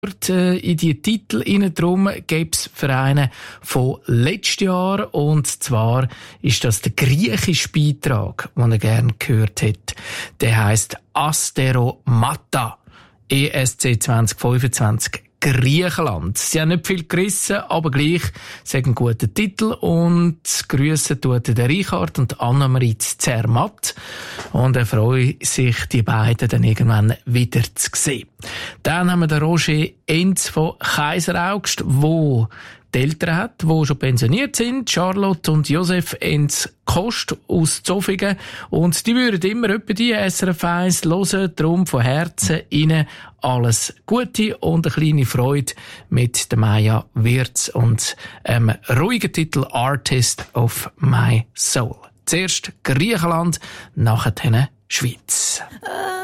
in die Titel hinein. Drum gibt es Vereine von letztes Jahr. Und zwar ist das der griechische Beitrag, den er gerne gehört hat. Der heisst Asteromata. ESC 2025. Griechenland. Sie haben nicht viel gerissen, aber gleich sagen einen guten Titel. Und grüssen tut der Richard und Annemarie Zermatt. Und er freut sich, die beiden dann irgendwann wieder zu sehen. Dann haben wir den Roger Enz von Kaiseraugst, wo die Eltern hat, die schon pensioniert sind, Charlotte und Josef Enz-Kost aus Zofingen. Und die würden immer etwa die SRF 1 hören, darum von Herzen Ihnen alles Gute und eine kleine Freude mit der Maya Wirz und ruhigen Titel Artist of My Soul. Zuerst Griechenland, nachher Schweiz.